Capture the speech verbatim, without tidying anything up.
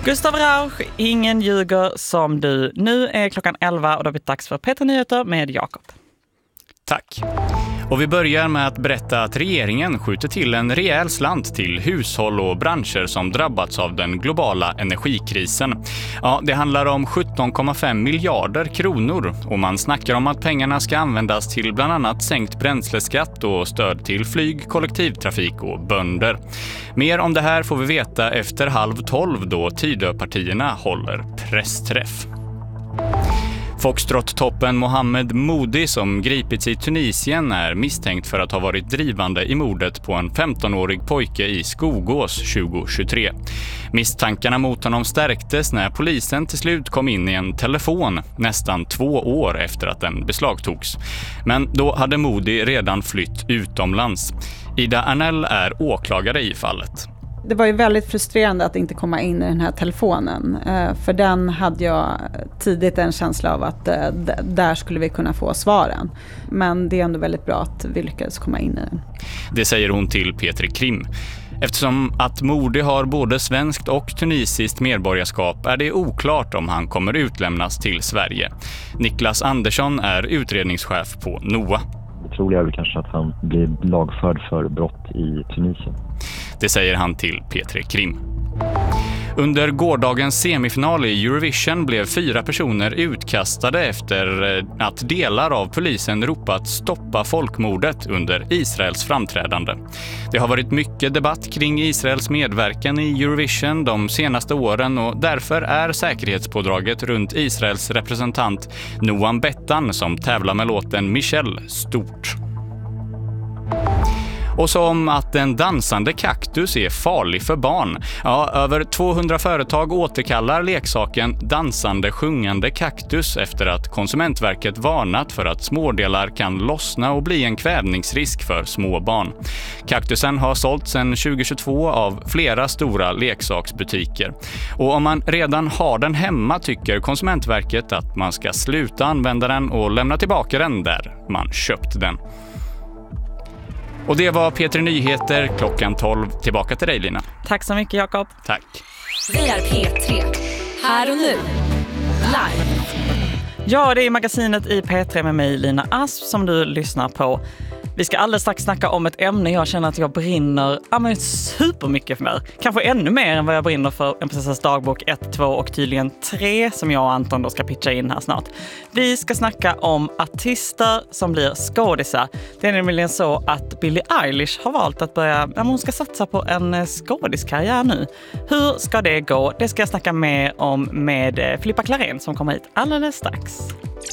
Gustav Rauch, ingen ljuger som du. Nu är klockan elva och då blir det dags för P tre Nyheter med Jakob. Tack. Och vi börjar med att berätta att regeringen skjuter till en rejäl slant till hushåll och branscher som drabbats av den globala energikrisen. Ja, det handlar om sjutton komma fem miljarder kronor och man snackar om att pengarna ska användas till bland annat sänkt bränsleskatt och stöd till flyg, kollektivtrafik och bönder. Mer om det här får vi veta efter halv tolv då Tidöpartierna håller pressträff. Foxtrot-toppen Mohammed Modi som gripits i Tunisien är misstänkt för att ha varit drivande i mordet på en femtonårig pojke i Skogås tjugohundratjugotre. Misstankarna mot honom stärktes när polisen till slut kom in i en telefon nästan två år efter att den beslagtogs. Men då hade Modi redan flytt utomlands. Ida Arnell är åklagare i fallet. Det var ju väldigt frustrerande att inte komma in i den här telefonen. För den hade jag tidigt en känsla av att där skulle vi kunna få svaren. Men det är ändå väldigt bra att vi lyckades komma in i den. Det säger hon till P tre Krim. Eftersom att Modi har både svenskt och tunisiskt medborgarskap är det oklart om han kommer utlämnas till Sverige. Niklas Andersson är utredningschef på NOA. Det troliga är väl kanske att han blir lagförd för brott i Tunisien. Det säger han till P tre Krim. Under gårdagens semifinal i Eurovision blev fyra personer utkastade efter att delar av polisen ropat stoppa folkmordet under Israels framträdande. Det har varit mycket debatt kring Israels medverkan i Eurovision de senaste åren och därför är säkerhetspådraget runt Israels representant Noam Bettan som tävlar med låten Michelle stort. Och som att en dansande kaktus är farlig för barn. Ja, över tvåhundra företag återkallar leksaken dansande sjungande kaktus efter att Konsumentverket varnat för att smådelar kan lossna och bli en kvävningsrisk för små barn. Kaktusen har sålts sedan tjugohundratjugotvå av flera stora leksaksbutiker. Och om man redan har den hemma tycker Konsumentverket att man ska sluta använda den och lämna tillbaka den där man köpt den. Och det var P tre Nyheter klockan tolv. Tillbaka till dig, Lina. Tack så mycket, Jakob. Tack. Vi är P tre. Här och nu. Live. Ja, det är magasinet i P tre med mig, Lina Asp, som du lyssnar på. Vi ska alldeles strax snacka om ett ämne jag känner att jag brinner ja, men supermycket för. Kanske ännu mer än vad jag brinner för En prinsessas dagbok ett, två och tydligen tre som jag och Anton då ska pitcha in här snart. Vi ska snacka om artister som blir skådisar. Det är nämligen så att Billie Eilish har valt att börja, ja, hon ska satsa på en skådiskarriär nu. Hur ska det gå? Det ska jag snacka mer om med Filippa Klarén som kommer hit alldeles strax.